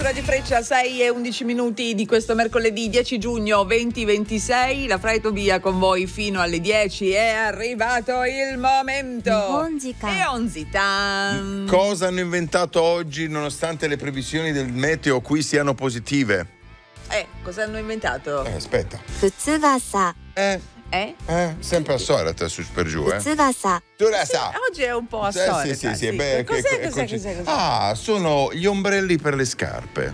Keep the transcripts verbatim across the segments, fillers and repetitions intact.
Radio Freccia, sei e undici minuti di questo mercoledì dieci giugno duemilaventisei. La Fra e Tobia con voi fino alle dieci. È arrivato il momento. E Onzitan. Cosa hanno inventato oggi nonostante le previsioni del meteo qui siano positive? Eh, cosa hanno inventato? Eh, aspetta. Futsugasa. Eh, Eh? eh, sempre al solito su per giù, eh. Futsugasa. Tu la Sì, sa. oggi è un po' a Sì, storia. sì, sì, sì, beh, Cos'è, che- cos'è, eccoci. cos'è, cos'è? Ah, sono gli ombrelli per le scarpe.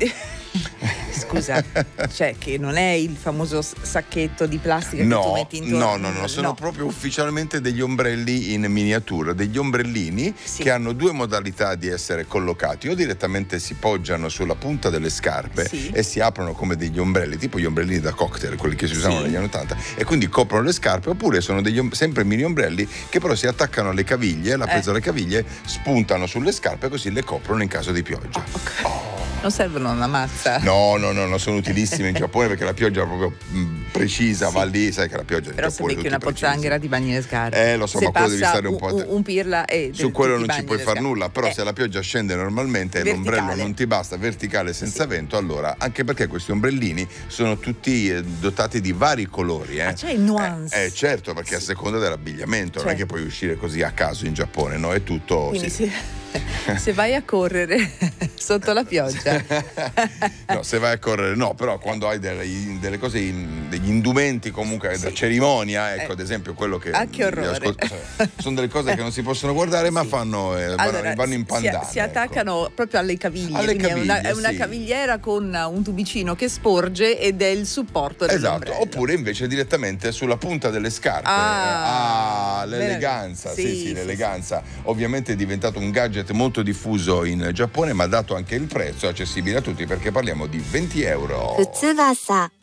Scusa, cioè che non è il famoso s- sacchetto di plastica che tu No, metti intorno. no, no, no, sono proprio ufficialmente degli ombrelli in miniatura, degli ombrellini Sì. che hanno due modalità di essere collocati: o direttamente si poggiano sulla punta delle scarpe Sì. e si aprono come degli ombrelli, tipo gli ombrellini da cocktail, quelli che si usavano Sì. negli anni ottanta, e quindi coprono le scarpe, oppure sono degli om- sempre mini ombrelli che però si attaccano alle caviglie, la presa Eh. alle caviglie, spuntano sulle scarpe così le coprono in caso di pioggia. Non servono una mazza. No, no, no, no, sono utilissime in Giappone perché la pioggia è proprio mh, precisa, Sì. va lì, sai che la pioggia in Però se Giappone è becchi tutti una pozzanghera precisi. ti bagni le scarpe. Eh, lo so, Se ma quello devi passa stare un po' un, att- un pirla e Su ti quello non bagni ci puoi le far scarpe. nulla, però Eh, se la pioggia scende normalmente e Verticale. l'ombrello non ti basta, verticale senza Sì. vento, allora, anche perché questi ombrellini sono tutti eh, dotati di vari colori. Eh. Ah, c'è il nuance. Eh, eh, certo, perché a seconda dell'abbigliamento, non è Certo. che puoi uscire così a caso in Giappone, no? È tutto... Quindi sì. se, se vai a correre sotto la pioggia. No, se vai a correre no, però quando hai delle, delle cose, in- degli indumenti comunque da Sì. cerimonia, ecco Eh. ad esempio quello che... Ah, che orrore. gli ascol- sono delle cose che non si possono guardare ma Sì. fanno, eh, vanno, Allora, vanno in si- pandane. si, attaccano ecco. proprio alle caviglie, Alle quindi è una, caviglie, è una sì. cavigliera con un tubicino che sporge ed è il supporto dell'ombrello. Esatto, oppure invece direttamente sulla punta delle scarpe. Ah, Ah, l'eleganza, sì, sì, sì, sì, l'eleganza. Ovviamente è diventato un gadget molto diffuso in Giappone, ma dato anche il prezzo accessibile a tutti perché parliamo di venti euro. Futsugasa.